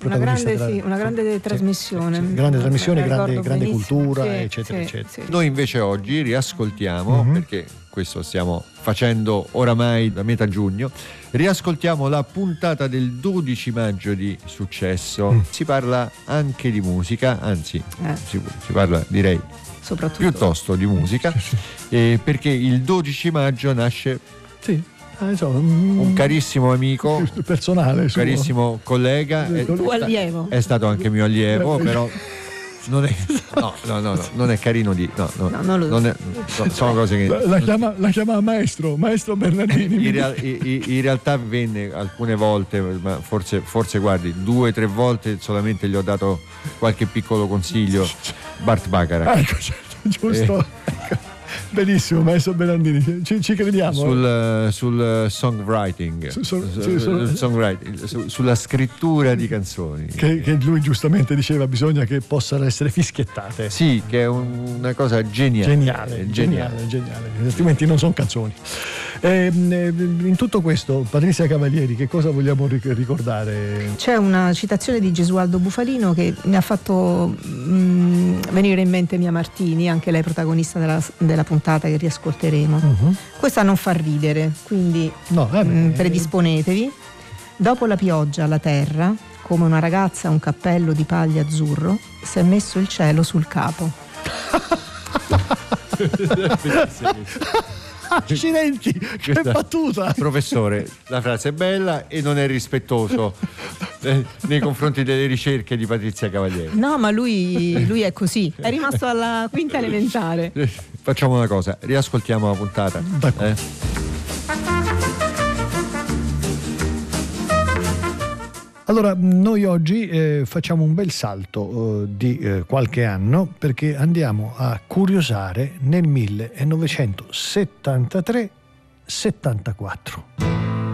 protagonista una grande trasmissione. Grande trasmissione, grande benissimo. cultura, Sì, eccetera, sì, eccetera. sì. Noi invece oggi riascoltiamo, perché questo stiamo facendo oramai da metà giugno, riascoltiamo la puntata del 12 maggio di Successo. Si parla anche di musica, anzi si parla, direi, Soprattutto piuttosto di musica, perché il 12 maggio nasce un carissimo amico, personale, un suo. carissimo collega, tuo allievo. è stato anche mio allievo, però non è, non è carino di sono cose che la chiama maestro Bernardini. in realtà venne alcune volte, ma forse guardi 2 o 3 volte solamente gli ho dato qualche piccolo consiglio. Bart Bacharach, Ecco, giusto. Ecco. Benissimo, maestro Bernardini, ci crediamo. sul songwriting, sulla scrittura di canzoni, che lui giustamente diceva bisogna che possano essere fischiettate. Sì, che è una cosa geniale, altrimenti non sono canzoni. In tutto questo, Patrizia Cavalieri, che cosa vogliamo ricordare? C'è una citazione di Gesualdo Bufalino che mi ha fatto venire in mente Mia Martini, anche lei protagonista della puntata che riascolteremo. Questa non fa ridere, quindi predisponetevi. Dopo la pioggia la terra, come una ragazza a un cappello di paglia azzurro, si è messo il cielo sul capo. Accidenti, che battuta! Professore, la frase è bella e non è rispettoso nei confronti delle ricerche di Patrizia Cavalieri. No, ma lui è così, è rimasto alla quinta elementare. Facciamo una cosa, riascoltiamo la puntata. Allora, noi oggi facciamo un bel salto di qualche anno, perché andiamo a curiosare nel 1973-74.